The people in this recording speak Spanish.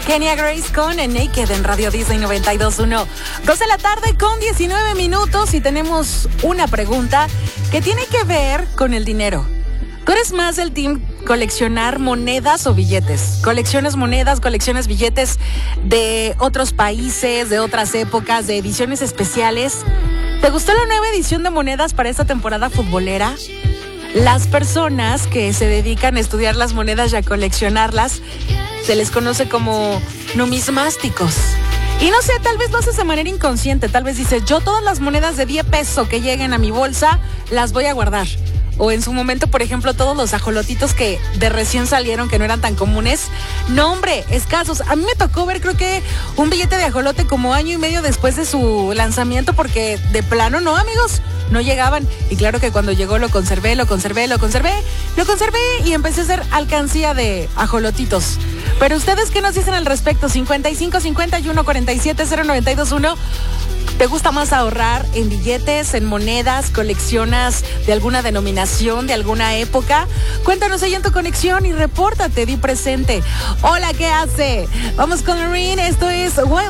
Kenya Grace con Naked en Radio Disney 92.1. 2 de la tarde con 19 minutos y tenemos una pregunta que tiene que ver con el dinero. ¿Tú eres más del team coleccionar monedas o billetes? ¿Coleccionas monedas, coleccionas billetes de otros países, de otras épocas, de ediciones especiales? ¿Te gustó la nueva edición de monedas para esta temporada futbolera? Las personas que se dedican a estudiar las monedas y a coleccionarlas se les conoce como numismáticos. Y no sé, tal vez lo haces de manera inconsciente. Tal vez dices, yo todas las monedas de 10 pesos que lleguen a mi bolsa las voy a guardar. O en su momento, por ejemplo, todos los ajolotitos que de recién salieron, que no eran tan comunes. No, hombre, escasos. A mí me tocó ver, creo que un billete de ajolote como año y medio después de su lanzamiento, porque de plano no, amigos, no llegaban. Y claro que cuando llegó lo conservé y empecé a hacer alcancía de ajolotitos. Pero ustedes, ¿qué nos dicen al respecto? 55 51 47 0921. ¿Te gusta más ahorrar en billetes, en monedas? ¿Coleccionas de alguna denominación, de alguna época? Cuéntanos ahí en tu conexión y repórtate, di presente. Hola, ¿qué hace? Vamos con Rin, esto es